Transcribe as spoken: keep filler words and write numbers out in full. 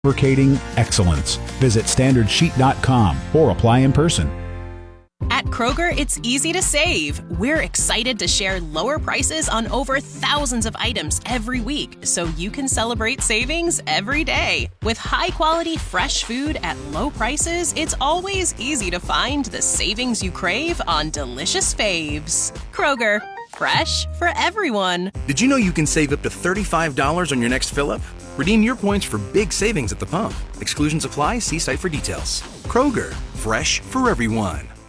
Fabricating excellence. Visit standard sheet dot com or apply in person. At Kroger, it's easy to save. We're excited to share lower prices on over thousands of items every week, so you can celebrate savings every day. With high-quality, fresh food at low prices, it's always easy to find the savings you crave on delicious faves. Kroger, fresh for everyone. Did you know you can save up to thirty-five dollars on your next fill-up? Redeem your points for big savings at the pump. Exclusions apply. See site for details. Kroger, fresh for everyone.